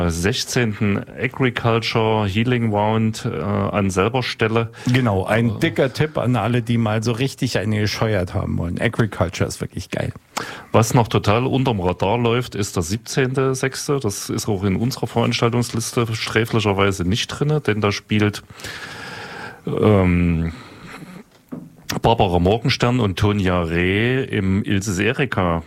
16. Agriculture Healing Round an selber Stelle. Genau, ein dicker Tipp an alle, die mal so richtig eine gescheuert haben wollen. Agriculture ist wirklich geil. Was noch total unterm Radar läuft, ist der 17.06. Das ist auch in unserer Veranstaltungsliste sträflicherweise nicht drin, denn da spielt Barbara Morgenstern und Tonja Reh im Ilse Erika.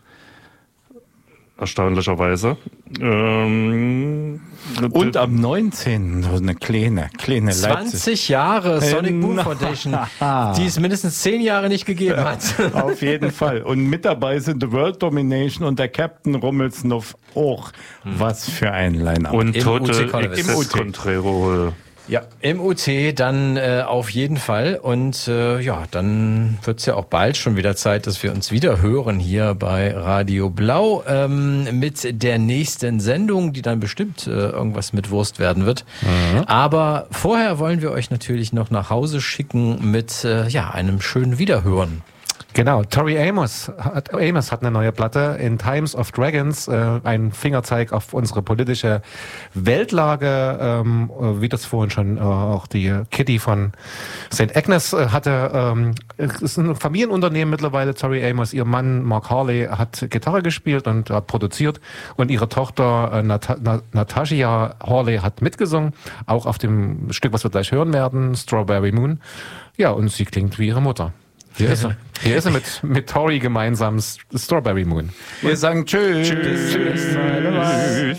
Erstaunlicherweise. Und am 19. so eine kleine 20 Jahre Sonic Boom Foundation, die es mindestens 10 Jahre nicht gegeben hat. Auf jeden Fall. Und mit dabei sind The World Domination und der Captain Rummelsnuff auch. Was für ein Line-Up. Und Im Total UT Excess Control. Ja, im UT dann auf jeden Fall. Und dann wird's ja auch bald schon wieder Zeit, dass wir uns wieder hören hier bei Radio Blau mit der nächsten Sendung, die dann bestimmt irgendwas mit Wurst werden wird. Mhm. Aber vorher wollen wir euch natürlich noch nach Hause schicken mit einem schönen Wiederhören. Genau, Tori Amos hat eine neue Platte, In Times of Dragons, ein Fingerzeig auf unsere politische Weltlage, wie das vorhin schon auch die Kitty von St. Agnes hatte. Es ist ein Familienunternehmen mittlerweile, Tori Amos. Ihr Mann Mark Harley hat Gitarre gespielt und hat produziert und ihre Tochter Natasha Harley hat mitgesungen, auch auf dem Stück, was wir gleich hören werden, Strawberry Moon. Ja, und sie klingt wie ihre Mutter. Hier ist er mit Tori gemeinsam Strawberry Moon. Wir sagen tschüss. Tschüss. That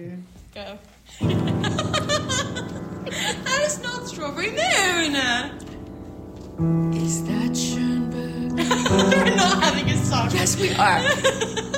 is not Strawberry Moon. Is that Schoenberg? We're not having a song. Yes, we are.